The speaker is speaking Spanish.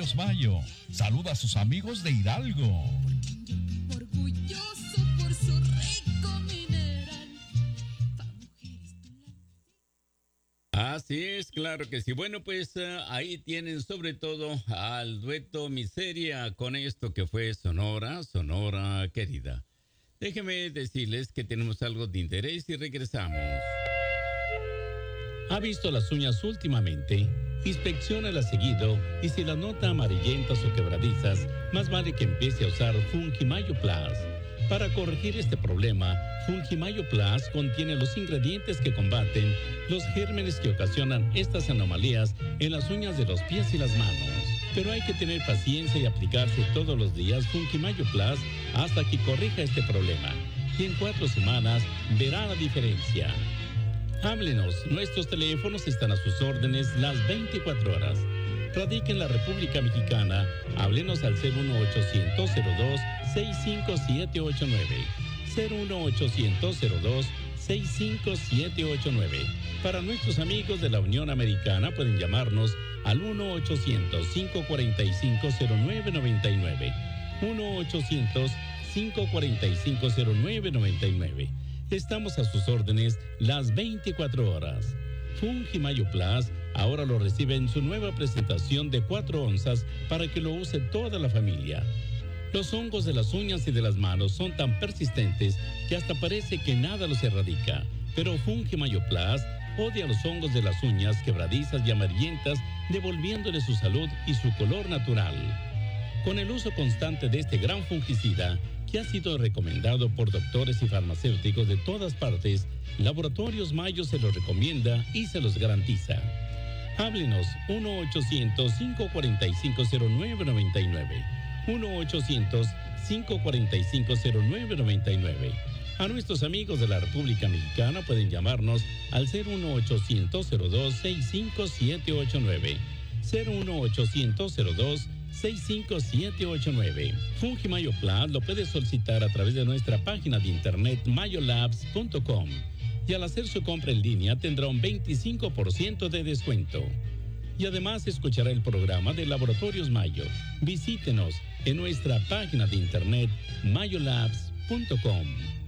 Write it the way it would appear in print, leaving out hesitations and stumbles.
Laboratorios Mayo saluda a sus amigos de Hidalgo. Orgulloso por su rico mineral. Así es, claro que sí. Bueno, pues ahí tienen sobre todo al dueto Miseria con esto que fue Sonora, Sonora querida. Déjenme decirles que tenemos algo de interés y regresamos. ¿Ha visto las uñas últimamente? Inspecciónalas seguido y si las nota amarillentas o quebradizas, más vale que empiece a usar Fungimayo Plus. Para corregir este problema, Fungimayo Plus contiene los ingredientes que combaten los gérmenes que ocasionan estas anomalías en las uñas de los pies y las manos. Pero hay que tener paciencia y aplicarse todos los días Fungimayo Plus hasta que corrija este problema. Y en 4 semanas verá la diferencia. Háblenos, nuestros teléfonos están a sus órdenes las 24 horas. Radica en la República Mexicana, háblenos al 01800-02-65789. 01800-02-65789. Para nuestros amigos de la Unión Americana pueden llamarnos al 1-800-545-0999. 1-800-545-0999. Estamos a sus órdenes las 24 horas. Fungimayo Plus ahora lo recibe en su nueva presentación de 4 onzas para que lo use toda la familia. Los hongos de las uñas y de las manos son tan persistentes que hasta parece que nada los erradica. Pero Fungimayo Plus odia los hongos de las uñas quebradizas y amarillentas, devolviéndole su salud y su color natural. Con el uso constante de este gran fungicida, que ha sido recomendado por doctores y farmacéuticos de todas partes, Laboratorios Mayo se los recomienda y se los garantiza. Háblenos 1-800-545-0999. 1-800-545-0999. A nuestros amigos de la República Mexicana pueden llamarnos al 01800-02-65789. 01800-02-65789. Fungimayo Plus lo puede solicitar a través de nuestra página de internet mayolabs.com y al hacer su compra en línea tendrá un 25% de descuento. Y además escuchará el programa de Laboratorios Mayo. Visítenos en nuestra página de internet mayolabs.com.